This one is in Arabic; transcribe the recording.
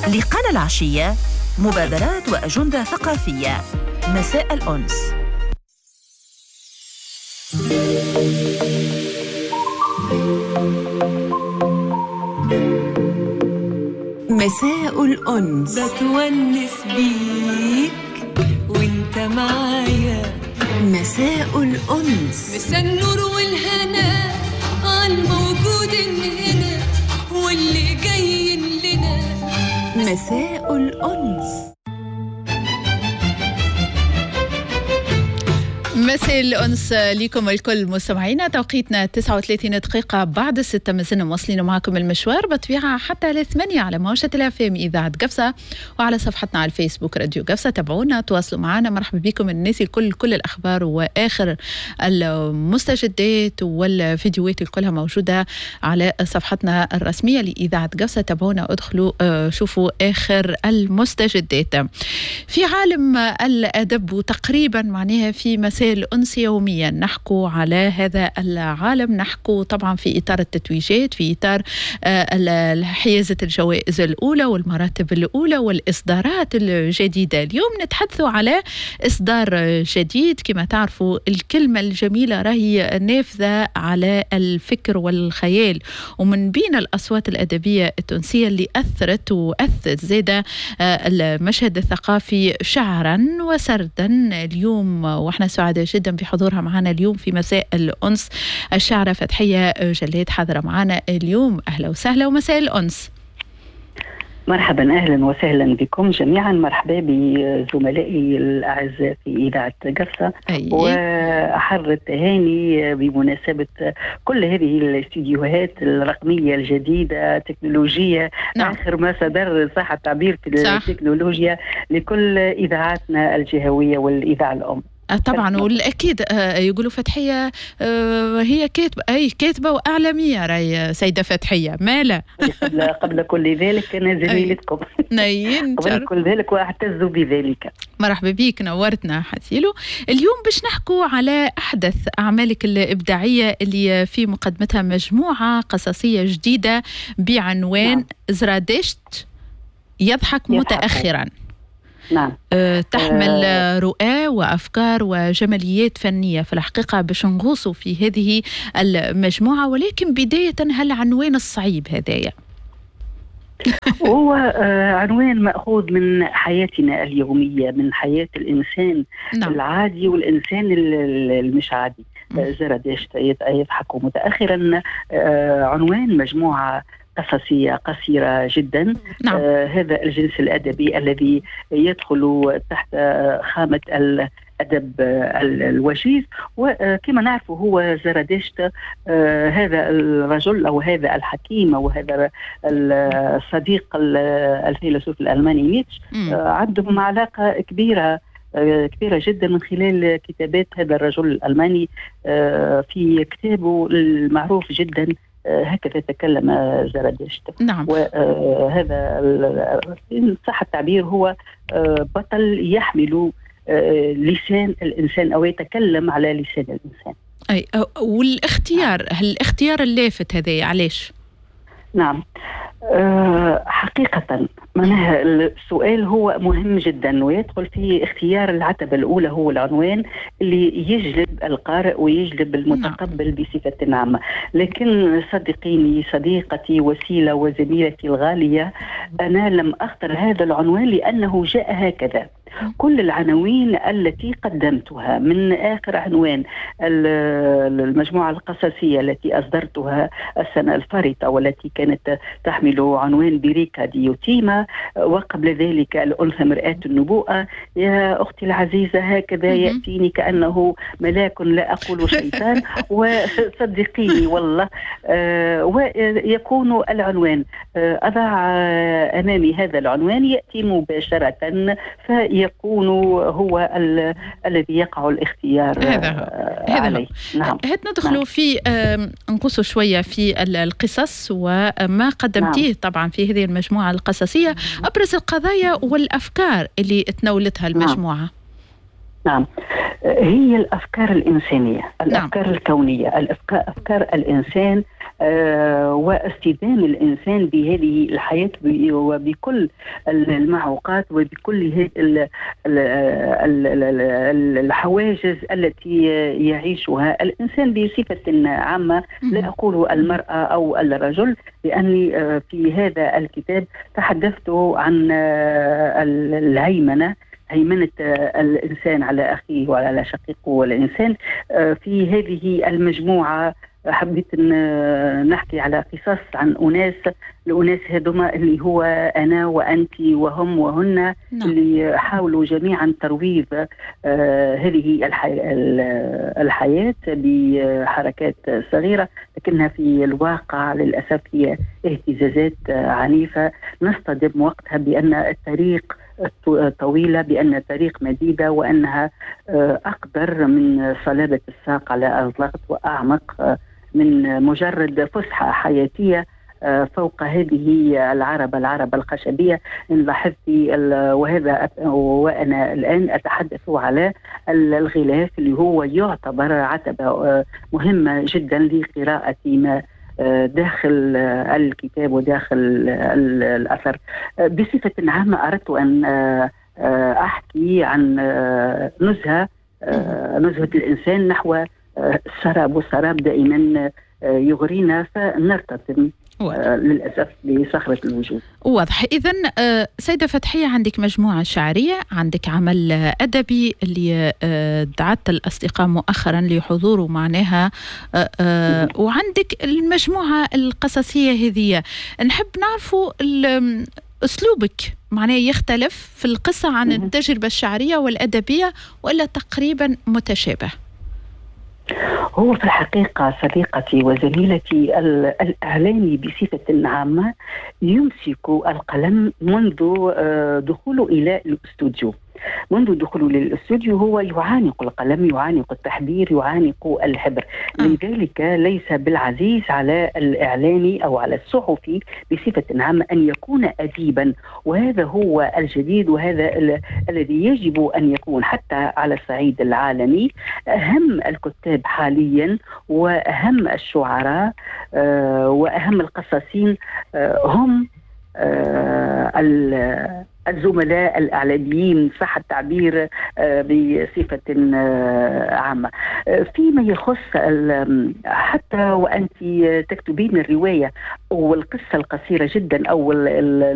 لقانا العشية مبادرات وأجندة ثقافية. مساء الأنس. مساء الأنس. بتونس بيك وانت معايا. مساء الأنس. مساء النور والهنا عالموجود هنا واللي جايين لنا. مساء الأنس. مساء الأنس لكم الكل مستمعينا. توقيتنا 39 دقيقة بعد 6. مازلنا مواصلين معكم المشوار بطبيعة حتى 8 على موجة الأفام إذاعة قفصة، وعلى صفحتنا على الفيسبوك راديو قفصة. تابعونا، تواصلوا معنا. مرحبا بكم الناس الكل. كل الأخبار وآخر المستجدات والفيديوهات كلها موجودة على صفحتنا الرسمية لإذاعة قفصة. تابعونا، ادخلوا شوفوا آخر المستجدات في عالم الأدب. وتقريبا معناها في مساء الأنس يوميا نحكو على هذا العالم، نحكو طبعا في إطار التتويجات، في إطار حيازة الجوائز الأولى والمراتب الأولى والإصدارات الجديدة. اليوم نتحدثوا على إصدار جديد. كما تعرفوا الكلمة الجميلة راهي نافذة على الفكر والخيال، ومن بين الأصوات الأدبية التونسية اللي أثرت وأثت زادة المشهد الثقافي شعرا وسردا. اليوم وإحنا سعداء جدا بحضورها معنا اليوم في مساء الأنس الشاعرة فتحية جلاد حاضرة معنا اليوم. أهلا وسهلا ومساء الأنس. مرحبا، أهلا وسهلا بكم جميعا. مرحبا بزملائي الأعزاء في إذاعة قفصة. وأحر التهاني بمناسبة كل هذه الاستديوهات الرقمية الجديدة تكنولوجية. نعم. آخر ما صدر صح التعبير في التكنولوجيا لكل إذاعاتنا الجهوية والإذاعة الأم. طبعا، والأكيد يقولوا فتحية هي كاتبة وأعلامية راي سيدة فتحية مالا. قبل كل ذلك أنا زميلتكم قبل كل ذلك وأعتز بذلك. مرحبا بيك، نورتنا حسيلو. اليوم باش نحكوا على أحدث أعمالك الإبداعية اللي في مقدمتها مجموعة قصصية جديدة بعنوان زرادشت يضحك متأخرا. نعم. تحمل رؤى وأفكار وجماليات فنية. في الحقيقة باش نغوصوا في هذه المجموعة، ولكن بداية هالعنوان الصعيب هذايا. هو عنوان مأخوذ من حياتنا اليومية، من حياة الإنسان. نعم. العادي والإنسان المش عادي. زرادشت يضحك متأخرا عنوان مجموعة قصصية قصيرة جدا. نعم. هذا الجنس الأدبي الذي يدخل تحت خامة الأدب الوجيز. وكما نعرف هو زرادشت هذا الرجل أو هذا الحكيم أو هذا الصديق الفيلسوف الألماني نيتشه عندهم علاقة كبيرة جدا من خلال كتابات هذا الرجل الألماني. في كتابه المعروف جدا هكذا تكلم زرادشت. نعم. وهذا إن صح التعبير هو بطل يحمل لسان الإنسان أو يتكلم على لسان الإنسان. والاختيار الاختيار اللافت هذا علاش؟ نعم. حقيقة معناها السؤال هو مهم جدا ويدخل في اختيار العتبة الأولى. هو العنوان اللي يجلب القارئ ويجلب المتقبل بصفة عامة. لكن صدقيني صديقتي وسيلة وزميلتي الغالية، أنا لم أختر هذا العنوان لأنه جاء هكذا. كل العناوين التي قدمتها من آخر عنوان المجموعة القصصية التي أصدرتها السنة الفارطة والتي كانت تحمل عنوان بريكا ديوتيما، وقبل ذلك الأنثى مرآة النبوءة. يا أختي العزيزة هكذا يأتيني كأنه ملاك لا أقول شيطان. وصدقيني والله ويكون العنوان أضع أمامي هذا العنوان يأتي مباشرة فيكون هو الذي يقع الاختيار عليه. نعم. هات ندخلوا في نقصوا شوية في القصص وما قدمتيه. نعم. طبعا في هذه المجموعة القصصية أبرز القضايا والأفكار اللي تناولتها المجموعة. نعم، هي الأفكار الإنسانية، الأفكار الكونية، أفكار الإنسان، واستدام الإنسان بهذه الحياة وبكل المعوقات وبكل الحواجز التي يعيشها الإنسان بصفة عامة. لا أقول المرأة أو الرجل، لأني في هذا الكتاب تحدثت عن هيمنة الإنسان على أخيه وعلى شقيقه والإنسان. في هذه المجموعة حبيت نحكي على قصص عن الأناس هذوما اللي هو أنا وأنت وهم وهن، اللي حاولوا جميعا ترويض هذه الحياة بحركات صغيرة، لكنها في الواقع للأسف هي اهتزازات عنيفة نصطدم وقتها بأن الطريق طويلة، بأن الطريق مديدة، وأنها أقدر من صلابة الساق على الضغط وأعمق من مجرد فسحة حياتية فوق هذه العربة الخشبية. إن لاحظتي وهذا وأنا الآن أتحدث على الغلاف اللي هو يعتبر عتبة مهمة جدا لقراءة ما داخل الكتاب وداخل الأثر. بصفة عامة أردت أن أحكي عن نزهة الإنسان نحو السراب، والسراب دائما يغرينا فنرتطم للأسف بصخرة الوجود. واضح. إذن سيدة فتحية، عندك مجموعة شعرية، عندك عمل أدبي اللي دعت الأصدقاء مؤخرا لحضوروا معناها، وعندك المجموعة القصصية هذه. نحب نعرفوا أسلوبك معناه يختلف في القصة عن التجربة الشعرية والأدبية، وإلا تقريبا متشابه؟ هو في الحقيقة صديقتي وزميلتي، الإعلامي بصفة عامة يمسك القلم منذ دخوله إلى الاستوديو. منذ دخوله للاستوديو هو يعانق القلم، يعانق التحضير، يعانق الحبر. لذلك ليس بالعزيز على الإعلامي أو على الصحفي بصفة عامة أن يكون أديبا، وهذا هو الجديد، وهذا الذي يجب أن يكون حتى على الصعيد العالمي. أهم الكتاب حاليا وأهم الشعراء وأهم القصاصين هم الزملاء الإعلاميين، صح التعبير، بصفة عامة. فيما يخص حتى وأنت تكتبين الرواية والقصة القصيرة جدا أو